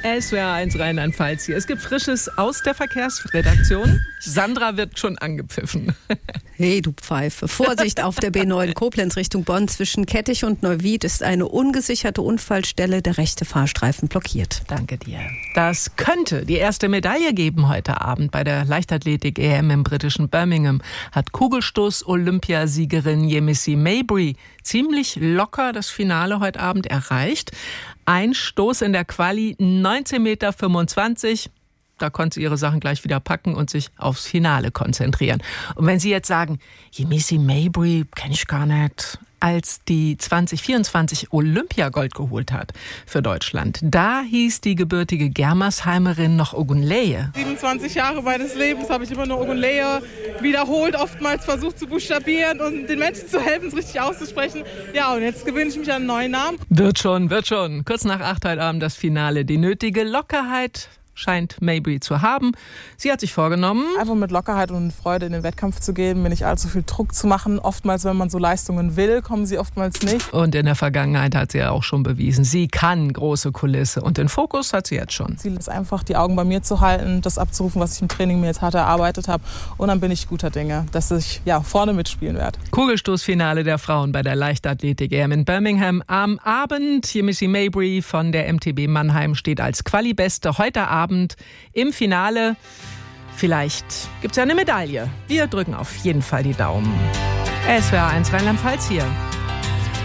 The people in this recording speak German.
SWR 1 Rheinland-Pfalz hier. Es gibt Frisches aus der Verkehrsredaktion. Sandra wird schon angepfiffen. Hey, du Pfeife. Vorsicht auf der B9 Koblenz Richtung Bonn. Zwischen Kettich und Neuwied ist eine ungesicherte Unfallstelle. Der rechte Fahrstreifen blockiert. Danke dir. Das könnte die erste Medaille geben heute Abend bei der Leichtathletik-EM im britischen Birmingham. Hat Kugelstoß-Olympiasiegerin Yemisi Mabry ziemlich locker das Finale heute Abend erreicht. Ein Stoß in der Quali, 19,25 Meter. Da konnte sie ihre Sachen gleich wieder packen und sich aufs Finale konzentrieren. Und wenn Sie jetzt sagen, Yemisi Mabry kenne ich gar nicht, als die 2024 Olympiagold geholt hat für Deutschland, da hieß die gebürtige Germersheimerin noch Ogunleye. 27 Jahre meines Lebens habe ich immer nur Ogunleye wiederholt, oftmals versucht zu buchstabieren und den Menschen zu helfen, es richtig auszusprechen. Ja, und jetzt gewöhne ich mich an einen neuen Namen. Wird schon. Kurz nach 8 heute Abend das Finale. Die nötige Lockerheit scheint Mabry zu haben. Sie hat sich vorgenommen, Einfach mit Lockerheit und Freude in den Wettkampf zu gehen, mir nicht allzu viel Druck zu machen. Oftmals, wenn man so Leistungen will, kommen sie oftmals nicht. und in der Vergangenheit hat sie ja auch schon bewiesen, sie kann große Kulisse und den Fokus hat sie jetzt schon. Ziel ist einfach, die Augen bei mir zu halten, das abzurufen, was ich im Training mir jetzt hart erarbeitet habe. Und dann bin ich guter Dinge, dass ich vorne mitspielen werde. Kugelstoßfinale der Frauen bei der Leichtathletik-EM in Birmingham am Abend. Yemisi Mabry von der MTB Mannheim steht als Quali-Beste heute Abend im Finale. Vielleicht gibt es ja eine Medaille. Wir drücken auf jeden Fall die Daumen. SWR 1 Rheinland-Pfalz hier.